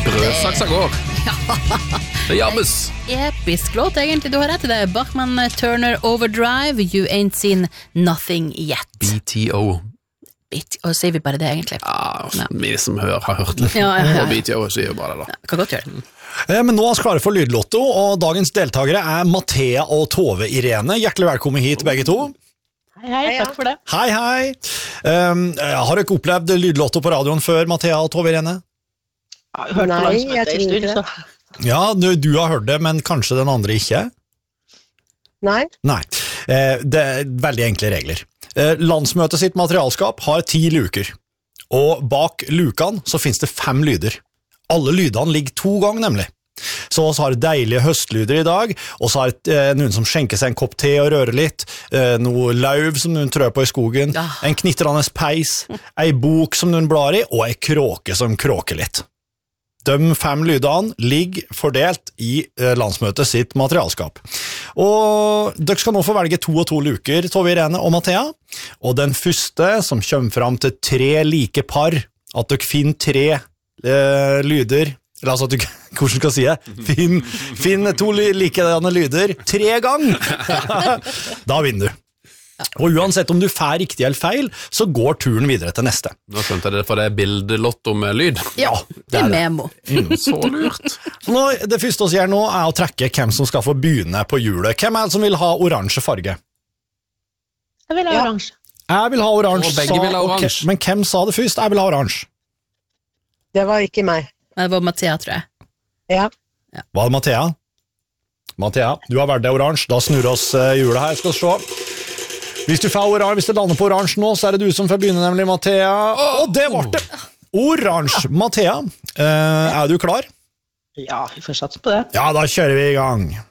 Brødsaksa går. Det jabbes. Episk låt egentlig, du har rett i det. Bachman Turner Overdrive, You Ain't Seen Nothing Yet. BTO. Og sier vi bare det egentlig. Ja, vi som har hørt litt på BTO sier jo bare det da. Kan godt gjøre det. Men nå er vi klare for Lydlotto, og dagens deltakere er Mathea og Tove Irene. Hjertelig velkommen hit, begge to. Hei, takk for det. Hei. Har dere opplevd Lydlotto på radioen før, Mathea og Tove Irene? Nei, jeg tror ikke det. Ja, du har hørt det, men kanskje den andre ikke? Nei. Det er veldig enkle regler. Landsmøtet sitt materialskap har 10 luker, og bak lukene så finnes det 5 lyder. Alle lydene ligger 2 ganger nemlig. Så vi har deilige høstlyder i dag, og så har noen som skjenker seg en kopp te og rører litt, noe lauv som noen trør på i skogen, en knitrende peis, ei bok som noen blar i, og ei kråke som kråker litt. De 5 lydene ligger fordelt i landsmøtet sitt materialskap. Og dere skal nå få velge 2 og 2 luker, Tove Irene og Mathea. Og den første som kommer fram til 3 like par, at dere finner 3 lyder, eller altså at du, hvordan skal jeg si det? Finn 2 likedanne lyder 3 ganger. Da vinner du. Og uansett om du får riktig eller feil, så går turen videre til neste. Nå skjønte jeg det, for det er bildelotto med lyd. Ja, det er memo. Så lurt. Nå, det første vi gjør nå er å trekke hvem som skal få begynne på hjulet. Hvem er det som vil ha oransje farge? Jeg vil ha oransje. Jeg vil ha oransje. Og begge vil ha oransje. Okay. Men hvem sa det først? Jeg vil ha oransje. Det var ikke meg. Det var Mathea, tror jeg. Ja. Var det Mathea? Mathea, du har vært det oransje. Da snurrer oss hjulet her, skal vi se. Hvis du lander på oransje nå, så er det du som får begynne, nemlig Mathea. Og det var det! Oransje. Mathea, er du klar? Ja, vi får satse på det. Ja, da kjører vi i gang.